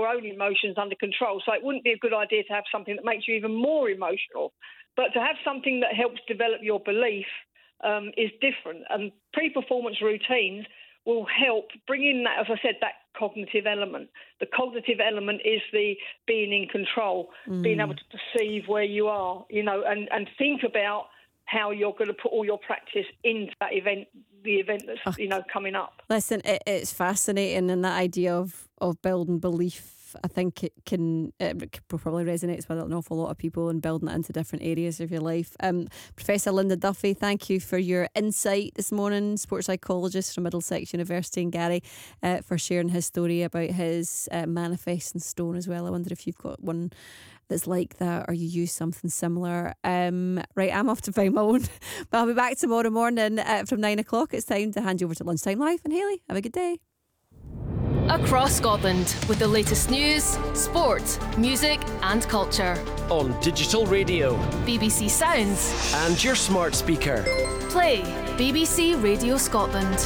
your own emotions under control. So it wouldn't be a good idea to have something that makes you even more emotional. But to have something that helps develop your belief is different. And pre-performance routines will help bring in that, as I said, that cognitive element. The cognitive element is the being in control, being able to perceive where you are, and think about how you're going to put all your practice into that event, the event that's, coming up. Listen, it's fascinating, and that idea of building belief, I think it probably resonates with an awful lot of people, and building it into different areas of your life. Professor Linda Duffy, thank you for your insight this morning. Sports psychologist from Middlesex University in Gary, for sharing his story about his manifesting stone as well. I wonder if you've got one that's like that, or you use something similar. Right, I'm off to find my own, but I'll be back tomorrow morning from 9 o'clock. It's time to hand you over to Lunchtime Live, and Hayley, have a good day. Across Scotland, with the latest news, sport, music and culture. On digital radio, BBC Sounds and your smart speaker. Play BBC Radio Scotland.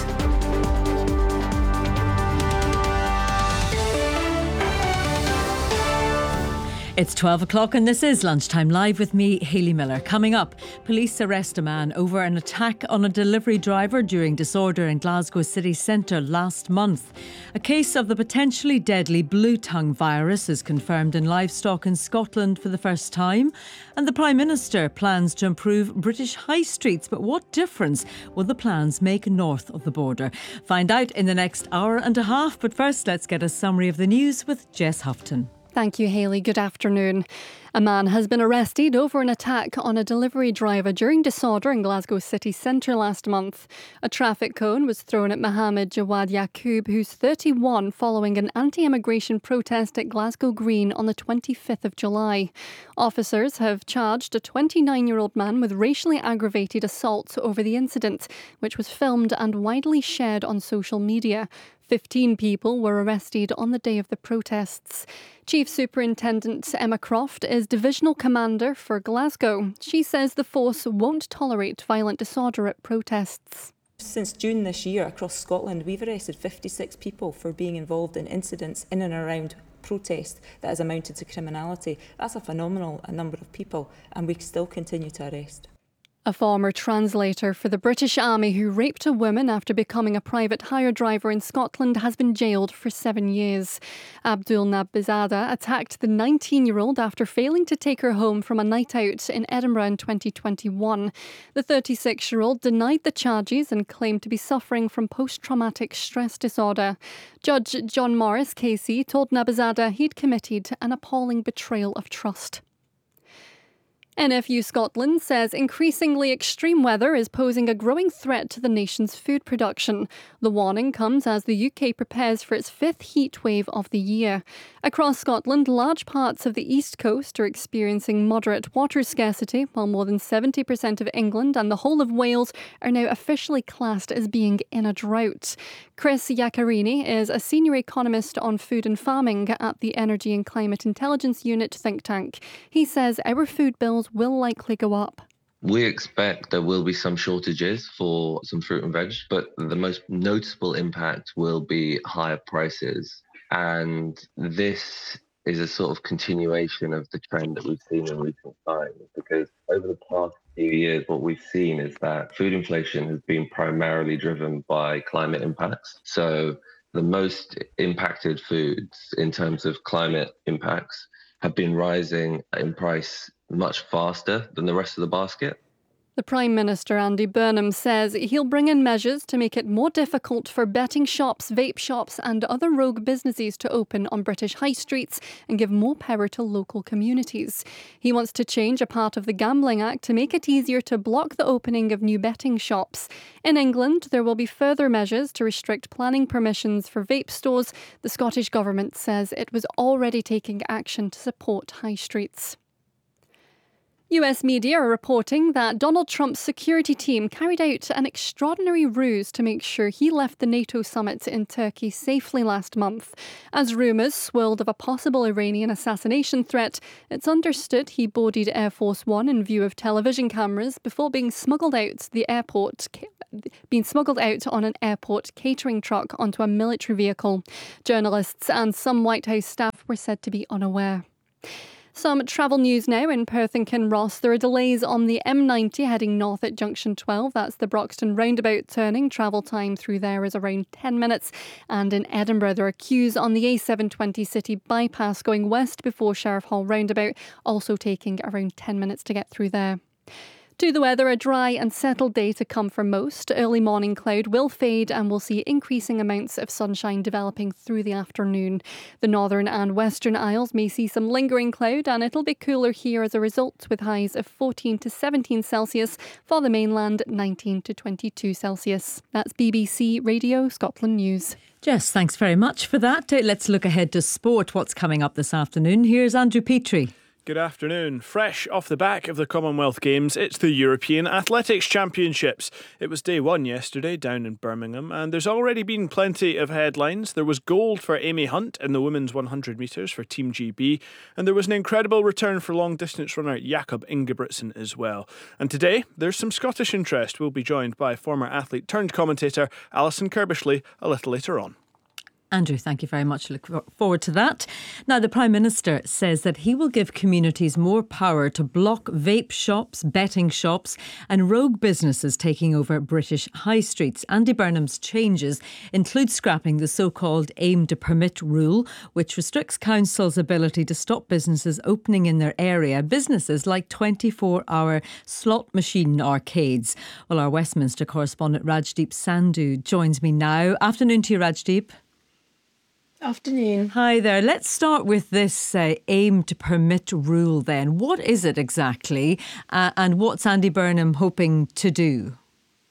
It's 12 o'clock and this is Lunchtime Live with me, Hayley Miller. Coming up, police arrest a man over an attack on a delivery driver during disorder in Glasgow city centre last month. A case of the potentially deadly blue tongue virus is confirmed in livestock in Scotland for the first time. And the Prime Minister plans to improve British high streets. But what difference will the plans make north of the border? Find out in the next hour and a half. But first, let's get a summary of the news with Jess Houghton. Thank you, Hayley. Good afternoon. A man has been arrested over an attack on a delivery driver during disorder in Glasgow city centre last month. A traffic cone was thrown at Mohammed Jawad Yaqub, who's 31, following an anti-immigration protest at Glasgow Green on the 25th of July. Officers have charged a 29-year-old man with racially aggravated assault over the incident, which was filmed and widely shared on social media. 15 people were arrested on the day of the protests. Chief Superintendent Emma Croft is Divisional Commander for Glasgow. She says the force won't tolerate violent disorder at protests. Since June this year, across Scotland, we've arrested 56 people for being involved in incidents in and around protest that has amounted to criminality. That's a phenomenal number of people, and we still continue to arrest. A former translator for the British Army who raped a woman after becoming a private hire driver in Scotland has been jailed for 7 years. Abdul Nabizada attacked the 19-year-old after failing to take her home from a night out in Edinburgh in 2021. The 36-year-old denied the charges and claimed to be suffering from post-traumatic stress disorder. Judge John Morris KC told Nabizada he'd committed an appalling betrayal of trust. NFU Scotland says increasingly extreme weather is posing a growing threat to the nation's food production. The warning comes as the UK prepares for its fifth heat wave of the year. Across Scotland, large parts of the east coast are experiencing moderate water scarcity, while more than 70% of England and the whole of Wales are now officially classed as being in a drought. Chris Iaccarini is a senior economist on food and farming at the Energy and Climate Intelligence Unit think tank. He says our food bills will likely go up. We expect there will be some shortages for some fruit and veg, but the most noticeable impact will be higher prices. And this is a sort of continuation of the trend that we've seen in recent times, because over the past few years, what we've seen is that food inflation has been primarily driven by climate impacts. So the most impacted foods in terms of climate impacts have been rising in price much faster than the rest of the basket. The Prime Minister, Andy Burnham, says he'll bring in measures to make it more difficult for betting shops, vape shops and other rogue businesses to open on British high streets and give more power to local communities. He wants to change a part of the Gambling Act to make it easier to block the opening of new betting shops. In England, there will be further measures to restrict planning permissions for vape stores. The Scottish Government says it was already taking action to support high streets. US media are reporting that Donald Trump's security team carried out an extraordinary ruse to make sure he left the NATO summit in Turkey safely last month. As rumours swirled of a possible Iranian assassination threat, it's understood he boarded Air Force One in view of television cameras before being smuggled out on an airport catering truck onto a military vehicle. Journalists and some White House staff were said to be unaware. Some travel news now in Perth and Kinross. There are delays on the M90 heading north at Junction 12. That's the Broxton roundabout turning. Travel time through there is around 10 minutes. And in Edinburgh, there are queues on the A720 City bypass going west before Sheriff Hall roundabout, also taking around 10 minutes to get through there. To the weather, a dry and settled day to come for most. Early morning cloud will fade and we'll see increasing amounts of sunshine developing through the afternoon. The northern and western Isles may see some lingering cloud and it'll be cooler here as a result, with highs of 14 to 17 Celsius, for the mainland 19 to 22 Celsius. That's BBC Radio Scotland News. Jess, thanks very much for that. Let's look ahead to sport. What's coming up this afternoon? Here's Andrew Petrie. Good afternoon. Fresh off the back of the Commonwealth Games, it's the European Athletics Championships. It was day one yesterday down in Birmingham, and there's already been plenty of headlines. There was gold for Amy Hunt in the women's 100 metres for Team GB, and there was an incredible return for long-distance runner Jakob Ingebrigtsen as well. And today, there's some Scottish interest. We'll be joined by former athlete turned commentator Alison Kirbishley a little later on. Andrew, thank you very much. Look forward to that. Now, the Prime Minister says that he will give communities more power to block vape shops, betting shops and rogue businesses taking over British high streets. Andy Burnham's changes include scrapping the so-called aim to permit rule, which restricts councils' ability to stop businesses opening in their area, businesses like 24-hour slot machine arcades. Well, our Westminster correspondent Rajdeep Sandhu joins me now. Afternoon to you, Rajdeep. Afternoon. Hi there. Let's start with this aim to permit rule then. What is it exactly and what's Andy Burnham hoping to do?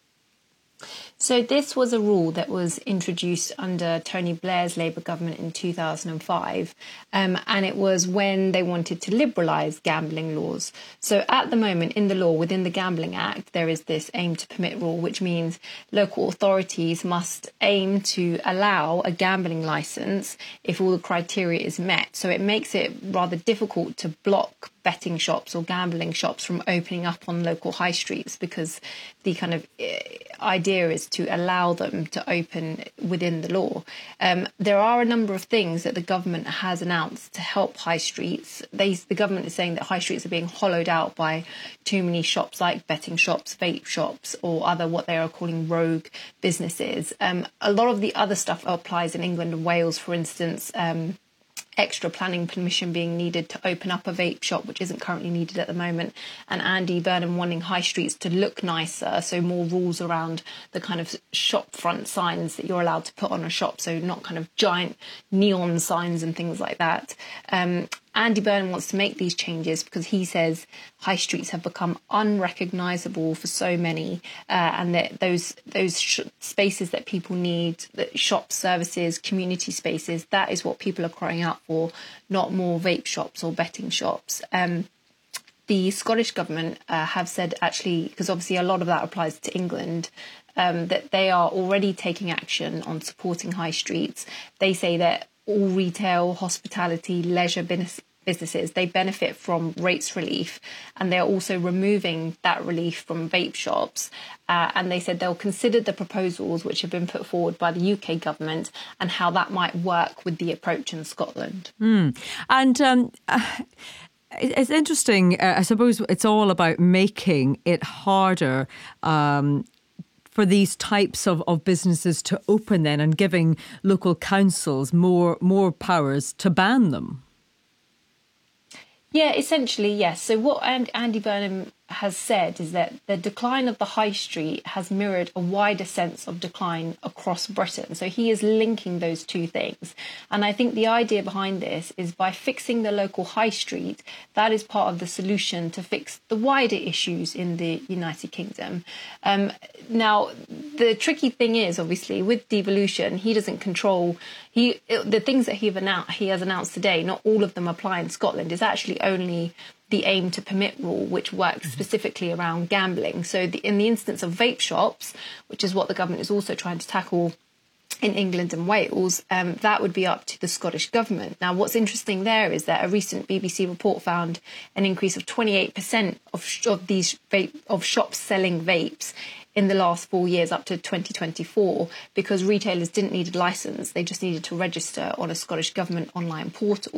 So this was a rule that was introduced under Tony Blair's Labour government in 2005, and it was when they wanted to liberalise gambling laws. So at the moment in the law, within the Gambling Act, there is this aim to permit rule, which means local authorities must aim to allow a gambling licence if all the criteria is met. So it makes it rather difficult to block betting shops or gambling shops from opening up on local high streets, because the kind of idea is to allow them to open within the law. There are a number of things that the government has announced to help high streets. The government is saying that high streets are being hollowed out by too many shops like betting shops, vape shops, or other what they are calling rogue businesses. A lot of the other stuff applies in England and Wales, for instance. Extra planning permission being needed to open up a vape shop, which isn't currently needed at the moment, and Andy Burnham wanting high streets to look nicer, so more rules around the kind of shop front signs that you're allowed to put on a shop, so not kind of giant neon signs and things like that. Andy Burnham wants to make these changes because he says high streets have become unrecognisable for so many, and that those spaces that people need, that shops, services, community spaces, that is what people are crying out for, not more vape shops or betting shops. The Scottish Government have said, actually, because obviously a lot of that applies to England, that they are already taking action on supporting high streets. They say that all retail, hospitality, leisure businesses, they benefit from rates relief, and they're also removing that relief from vape shops. And they said they'll consider the proposals which have been put forward by the UK government and how that might work with the approach in Scotland. And it's interesting. I suppose it's all about making it harder for these types of businesses to open then, and giving local councils more powers to ban them. Yeah, essentially, yes. So what Andy Burnham has said is that the decline of the high street has mirrored a wider sense of decline across Britain. So he is linking those two things. And I think the idea behind this is by fixing the local high street, that is part of the solution to fix the wider issues in the United Kingdom. Now, the tricky thing is, obviously, with devolution, he doesn't control the things that he has announced today. Not all of them apply in Scotland. It's actually only the aim to permit rule, which works specifically around gambling. So in the instance of vape shops, which is what the government is also trying to tackle in England and Wales, that would be up to the Scottish Government. Now, what's interesting there is that a recent BBC report found an increase of 28% of shops selling vapes in the last 4 years up to 2024, because retailers didn't need a licence. They just needed to register on a Scottish Government online portal.